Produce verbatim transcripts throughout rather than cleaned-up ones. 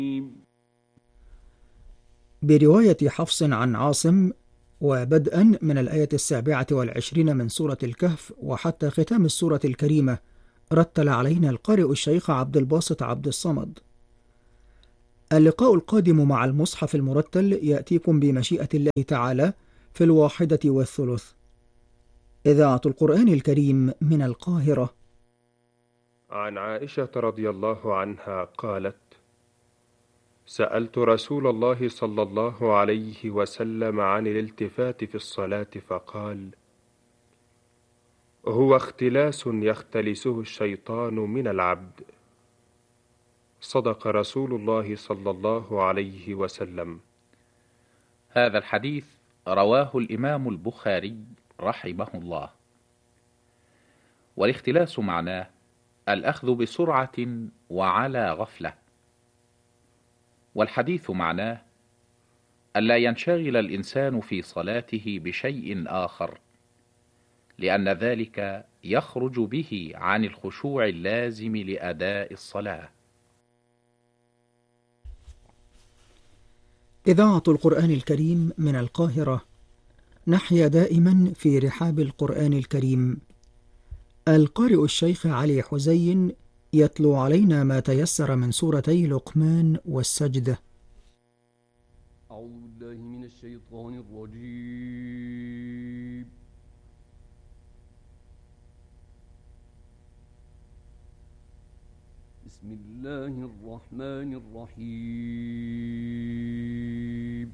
برواية حفص عن عاصم، وبدءا من الآية السابعة والعشرين من سورة الكهف وحتى ختام السورة الكريمة، رتل علينا القارئ الشيخ عبد الباسط عبد الصمد. اللقاء القادم مع المصحف المرتل يأتيكم بمشيئة الله تعالى في الواحدة والثلث. إذاعة القرآن الكريم من القاهرة. عن عائشة رضي الله عنها قالت: سألت رسول الله صلى الله عليه وسلم عن الالتفات في الصلاة فقال: هو اختلاس يختلسه الشيطان من العبد. صدق رسول الله صلى الله عليه وسلم. هذا الحديث رواه الإمام البخاري رحمه الله. والاختلاس معناه الأخذ بسرعة وعلى غفلة، والحديث معناه ألا ينشغل الإنسان في صلاته بشيء آخر، لأن ذلك يخرج به عن الخشوع اللازم لأداء الصلاة. إذاعة القرآن الكريم من القاهرة. نحيا دائما في رحاب القرآن الكريم. القارئ الشيخ علي حزين يتلو علينا ما تيسر من سورتي لقمان والسجدة. أعوذ بالله من الشيطان الرجيم. بسم الله الرحمن الرحيم.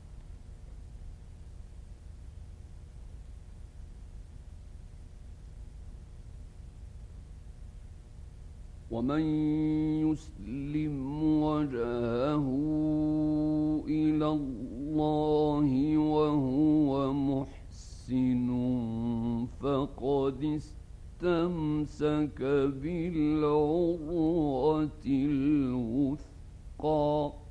ومن يسلم وجهه إلى الله وهو محسن فقد استمسك بالعروة الوثقى.